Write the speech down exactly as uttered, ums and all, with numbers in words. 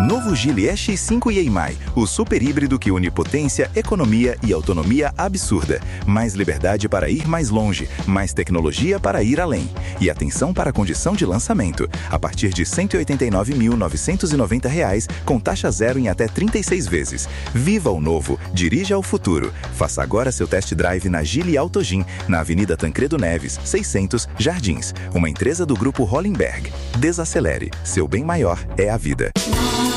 Novo Geely E X cinco e A-M I, o super híbrido que une potência, economia e autonomia absurda. Mais liberdade para ir mais longe, mais tecnologia para ir além. E atenção para a condição de lançamento. A partir de cento e oitenta e nove mil novecentos e noventa reais, com taxa zero em até trinta e seis vezes. Viva o novo, dirija ao futuro. Faça agora seu test drive na Geely Autogym, na Avenida Tancredo Neves, seiscentos, Jardins. Uma empresa do Grupo Hollenberg. Desacelere. Seu bem maior é a vida.